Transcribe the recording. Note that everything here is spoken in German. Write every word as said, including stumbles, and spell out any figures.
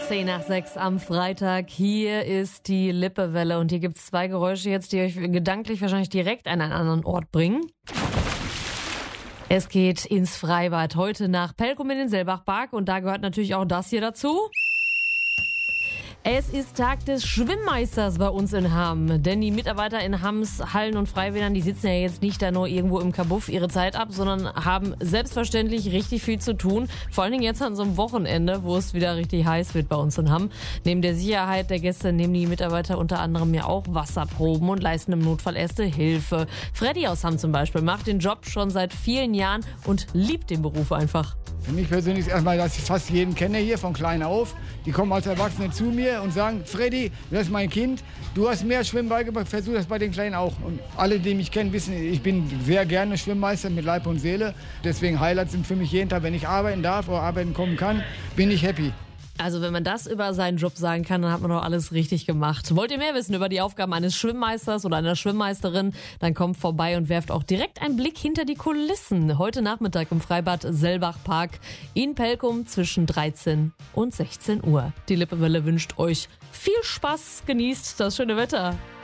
zehn nach sechs am Freitag. Hier ist die Lippewelle und hier gibt es zwei Geräusche jetzt, die euch gedanklich wahrscheinlich direkt an einen anderen Ort bringen. Es geht ins Freibad heute nach Pelkum in den Selbachpark und da gehört natürlich auch das hier dazu. Es ist Tag des Schwimmmeisters bei uns in Hamm, denn die Mitarbeiter in Hamms Hallen und Freibädern, die sitzen ja jetzt nicht da nur irgendwo im Kabuff ihre Zeit ab, sondern haben selbstverständlich richtig viel zu tun. Vor allen Dingen jetzt an so einem Wochenende, wo es wieder richtig heiß wird bei uns in Hamm. Neben der Sicherheit der Gäste nehmen die Mitarbeiter unter anderem ja auch Wasserproben und leisten im Notfall erste Hilfe. Freddy aus Hamm zum Beispiel macht den Job schon seit vielen Jahren und liebt den Beruf einfach. Für mich persönlich ist erstmal, dass ich fast jeden kenne hier, von klein auf. Die kommen als Erwachsene zu mir und sagen, Freddy, das ist mein Kind, du hast mehr Schwimmen beigebracht, versuch das bei den Kleinen auch. Und alle, die mich kennen, wissen, ich bin sehr gerne Schwimmmeister mit Leib und Seele. Deswegen Highlights sind für mich jeden Tag, wenn ich arbeiten darf oder arbeiten kommen kann, bin ich happy. Also wenn man das über seinen Job sagen kann, dann hat man doch alles richtig gemacht. Wollt ihr mehr wissen über die Aufgaben eines Schwimmmeisters oder einer Schwimmmeisterin, dann kommt vorbei und werft auch direkt einen Blick hinter die Kulissen. Heute Nachmittag im Freibad Selbachpark in Pelkum zwischen dreizehn und sechzehn Uhr. Die Lippewelle wünscht euch viel Spaß, genießt das schöne Wetter.